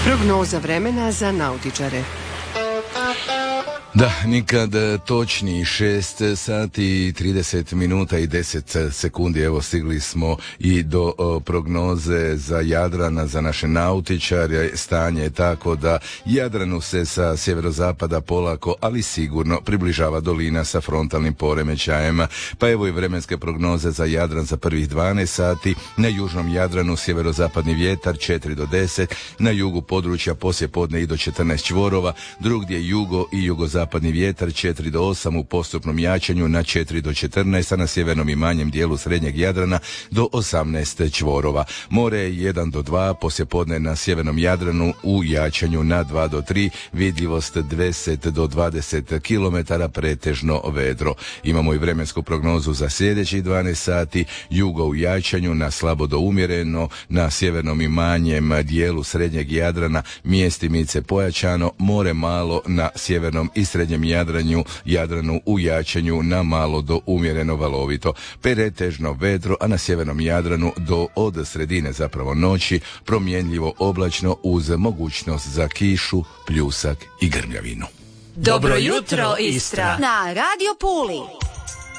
Prognoza vremena za nautičare. Da, nikad točniji 6 sati i 30 minuta i 10 sekundi. Evo, stigli smo i do prognoze za Jadrana, za naše nautičare. Stanje je tako da Jadranu se sa sjeverozapada polako, ali sigurno približava dolina sa frontalnim poremećajima. Pa evo i vremenske prognoze za Jadran za prvih 12 sati. Na južnom Jadranu sjeverozapadni vjetar 4 do 10, na jugu područja poslijepodne i do 14 čvorova, drugdje jugo i jugozapadni vjetar 4 do 8 u postupnom jačanju na 4 do 14, a na sjevernom i manjem dijelu srednjeg Jadrana do 18 čvorova. More je 1 do 2, poslijepodne na sjevernom Jadranu u jačanju na 2 do 3, vidljivost 10 do 20 km, pretežno vedro. Imamo i vremensku prognozu za sljedećih 12 sati, jugo u jačanju na slabo do umjereno, na sjevernom i manjem dijelu srednjeg Jadrana mjestimice pojačano, more malo na sjevernom i srednjem Jadranu u jačanju na malo do umjereno valovito. Pretežno vedro, a na sjevernom Jadranu od sredine zapravo noći promjenljivo oblačno uz mogućnost za kišu, pljusak i grmljavinu. Dobro jutro, Istra! Na Radio Puli.